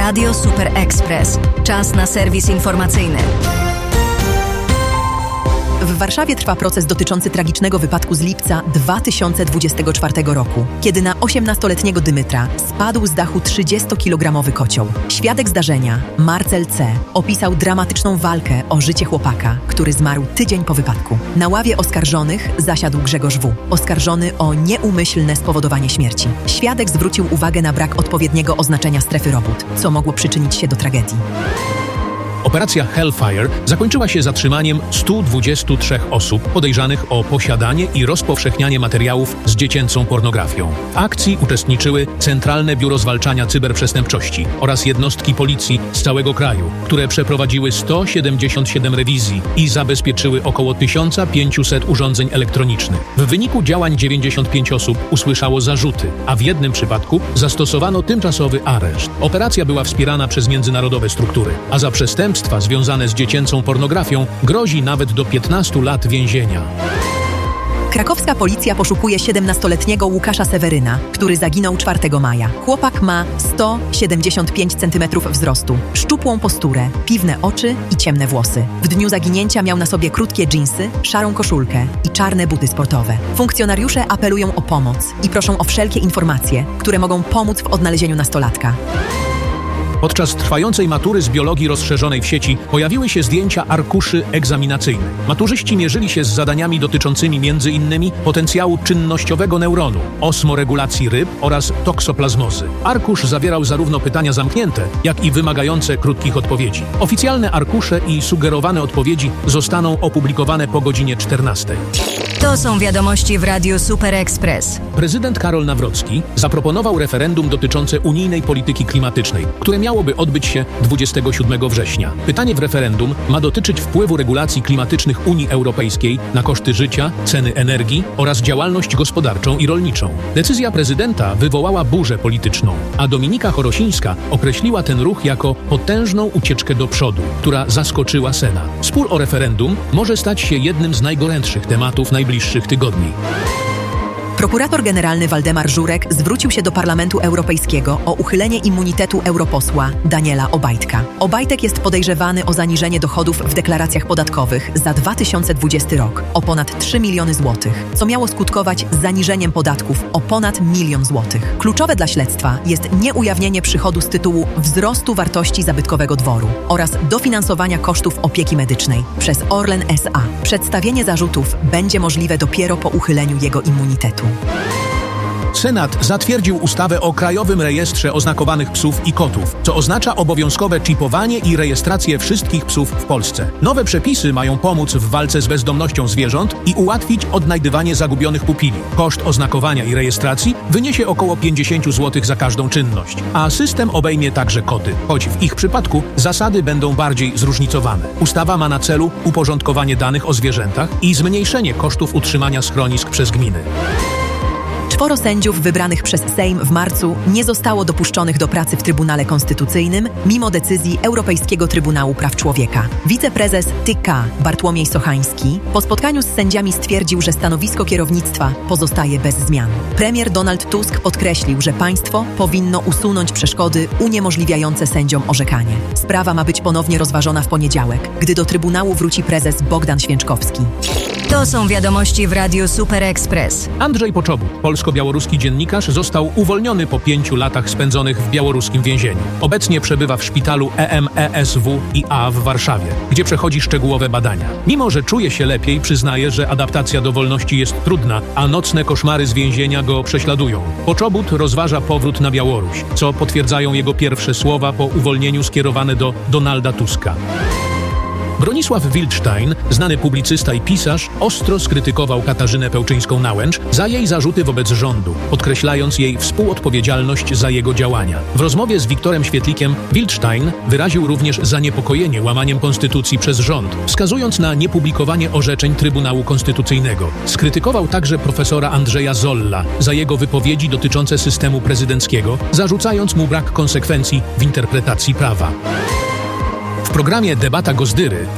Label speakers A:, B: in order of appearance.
A: Radio Super Express. Czas na serwis informacyjny.
B: W Warszawie trwa proces dotyczący tragicznego wypadku z lipca 2024 roku, kiedy na 18-letniego Dymytra spadł z dachu 30-kilogramowy kocioł. Świadek zdarzenia, Marcel C., opisał dramatyczną walkę o życie chłopaka, który zmarł tydzień po wypadku. Na ławie oskarżonych zasiadł Grzegorz W., oskarżony o nieumyślne spowodowanie śmierci. Świadek zwrócił uwagę na brak odpowiedniego oznaczenia strefy robót, co mogło przyczynić się do tragedii.
C: Operacja Hellfire zakończyła się zatrzymaniem 123 osób podejrzanych o posiadanie i rozpowszechnianie materiałów z dziecięcą pornografią. W akcji uczestniczyły Centralne Biuro Zwalczania Cyberprzestępczości oraz jednostki policji z całego kraju, które przeprowadziły 177 rewizji i zabezpieczyły około 1500 urządzeń elektronicznych. W wyniku działań 95 osób usłyszało zarzuty, a w jednym przypadku zastosowano tymczasowy areszt. Operacja była wspierana przez międzynarodowe struktury, a za przestępstwa związane z dziecięcą pornografią grozi nawet do 15 lat więzienia.
B: Krakowska policja poszukuje 17-letniego Łukasza Seweryna, który zaginął 4 maja. Chłopak ma 175 cm wzrostu, szczupłą posturę, piwne oczy i ciemne włosy. W dniu zaginięcia miał na sobie krótkie dżinsy, szarą koszulkę i czarne buty sportowe. Funkcjonariusze apelują o pomoc i proszą o wszelkie informacje, które mogą pomóc w odnalezieniu nastolatka.
C: Podczas trwającej matury z biologii rozszerzonej w sieci pojawiły się zdjęcia arkuszy egzaminacyjnych. Maturzyści mierzyli się z zadaniami dotyczącymi m.in. potencjału czynnościowego neuronu, osmoregulacji ryb oraz toksoplazmozy. Arkusz zawierał zarówno pytania zamknięte, jak i wymagające krótkich odpowiedzi. Oficjalne arkusze i sugerowane odpowiedzi zostaną opublikowane po godzinie 14.
A: To są wiadomości w Radiu Super Express.
C: Prezydent Karol Nawrocki zaproponował referendum dotyczące unijnej polityki klimatycznej, które miałoby odbyć się 27 września. Pytanie w referendum ma dotyczyć wpływu regulacji klimatycznych Unii Europejskiej na koszty życia, ceny energii oraz działalność gospodarczą i rolniczą. Decyzja prezydenta wywołała burzę polityczną, a Dominika Chorosińska określiła ten ruch jako potężną ucieczkę do przodu, która zaskoczyła Senat. Spór o referendum może stać się jednym z najgorętszych tematów najbliższych tygodni.
B: Prokurator generalny Waldemar Żurek zwrócił się do Parlamentu Europejskiego o uchylenie immunitetu europosła Daniela Obajtka. Obajtek jest podejrzewany o zaniżenie dochodów w deklaracjach podatkowych za 2020 rok o ponad 3 miliony złotych, co miało skutkować zaniżeniem podatków o ponad 1 milion złotych. Kluczowe dla śledztwa jest nieujawnienie przychodu z tytułu wzrostu wartości zabytkowego dworu oraz dofinansowania kosztów opieki medycznej przez Orlen S.A. Przedstawienie zarzutów będzie możliwe dopiero po uchyleniu jego immunitetu.
C: Senat zatwierdził ustawę o Krajowym Rejestrze Oznakowanych Psów i Kotów, co oznacza obowiązkowe czipowanie i rejestrację wszystkich psów w Polsce. Nowe przepisy mają pomóc w walce z bezdomnością zwierząt i ułatwić odnajdywanie zagubionych pupili. Koszt oznakowania i rejestracji wyniesie około 50 zł za każdą czynność, a system obejmie także koty, choć w ich przypadku zasady będą bardziej zróżnicowane. Ustawa ma na celu uporządkowanie danych o zwierzętach i zmniejszenie kosztów utrzymania schronisk przez gminy.
B: 4 sędziów wybranych przez Sejm w marcu nie zostało dopuszczonych do pracy w Trybunale Konstytucyjnym mimo decyzji Europejskiego Trybunału Praw Człowieka. Wiceprezes TK Bartłomiej Sochański po spotkaniu z sędziami stwierdził, że stanowisko kierownictwa pozostaje bez zmian. Premier Donald Tusk podkreślił, że państwo powinno usunąć przeszkody uniemożliwiające sędziom orzekanie. Sprawa ma być ponownie rozważona w poniedziałek, gdy do Trybunału wróci prezes Bogdan Święczkowski.
A: To są wiadomości w Radiu Super Express.
C: Andrzej Poczobut, polsko-białoruski dziennikarz, został uwolniony po 5 latach spędzonych w białoruskim więzieniu. Obecnie przebywa w szpitalu EMESWiA w Warszawie, gdzie przechodzi szczegółowe badania. Mimo że czuje się lepiej, przyznaje, że adaptacja do wolności jest trudna, a nocne koszmary z więzienia go prześladują. Poczobut rozważa powrót na Białoruś, co potwierdzają jego pierwsze słowa po uwolnieniu skierowane do Donalda Tuska. Bronisław Wildstein, znany publicysta i pisarz, ostro skrytykował Katarzynę Pełczyńską-Nałęcz za jej zarzuty wobec rządu, podkreślając jej współodpowiedzialność za jego działania. W rozmowie z Wiktorem Świetlikiem Wildstein wyraził również zaniepokojenie łamaniem konstytucji przez rząd, wskazując na niepublikowanie orzeczeń Trybunału Konstytucyjnego. Skrytykował także profesora Andrzeja Zolla za jego wypowiedzi dotyczące systemu prezydenckiego, zarzucając mu brak konsekwencji w interpretacji prawa. W programie Debata Gozdyry